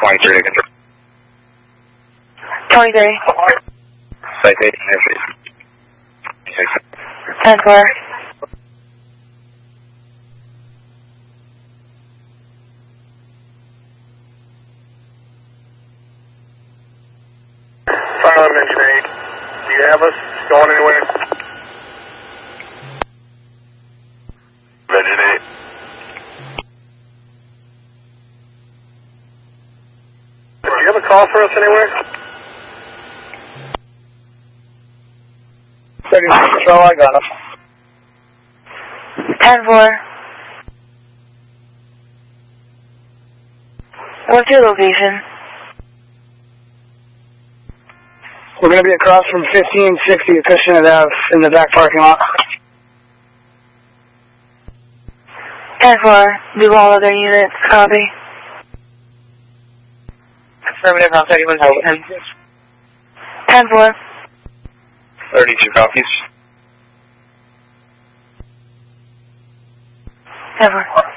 23 to control. 23. Citation there, please. 10-4. Engine 8. Do you have us going anywhere? Engine 8. Do you have a call for us anywhere? Second control, I got him. 10-4. What's your location? We're going to be across from 1560 Acushnet Ave in the back parking lot. 10-4. Do all other units copy? Affirmative on 3110. 10-4. 32 copies. 10-4.